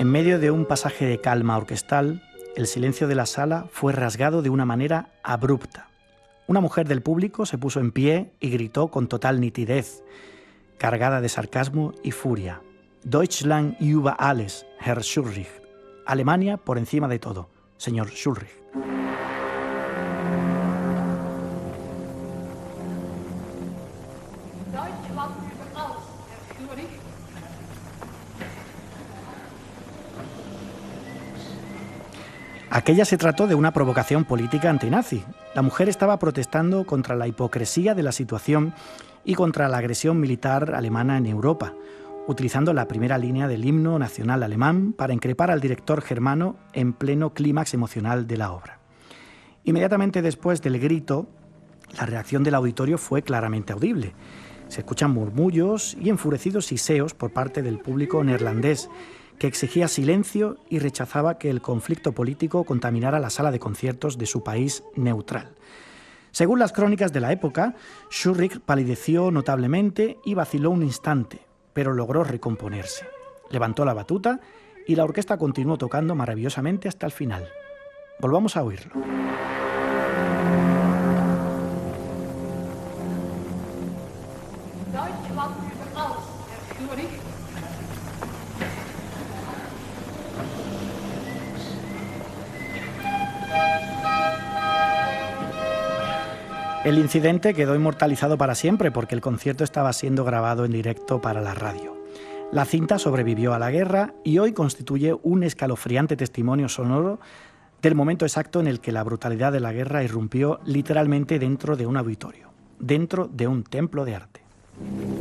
En medio de un pasaje de calma orquestal, el silencio de la sala fue rasgado de una manera abrupta. Una mujer del público se puso en pie y gritó con total nitidez, cargada de sarcasmo y furia: Deutschland über alles, Herr Schulrich. Alemania por encima de todo, señor Schulrich. Deutschland über alles, Herr Schulrich. Aquella se trató de una provocación política antinazi. La mujer estaba protestando contra la hipocresía de la situación y contra la agresión militar alemana en Europa, utilizando la primera línea del himno nacional alemán para increpar al director germano en pleno clímax emocional de la obra. Inmediatamente después del grito, la reacción del auditorio fue claramente audible. Se escuchan murmullos y enfurecidos siseos por parte del público neerlandés, que exigía silencio y rechazaba que el conflicto político contaminara la sala de conciertos de su país neutral. Según las crónicas de la época, Schulrich palideció notablemente y vaciló un instante, pero logró recomponerse. Levantó la batuta y la orquesta continuó tocando maravillosamente hasta el final. Volvamos a oírlo. Deutschland über alles, Herr Schulrich. El incidente quedó inmortalizado para siempre porque el concierto estaba siendo grabado en directo para la radio. La cinta sobrevivió a la guerra y hoy constituye un escalofriante testimonio sonoro del momento exacto en el que la brutalidad de la guerra irrumpió literalmente dentro de un auditorio, dentro de un templo de arte.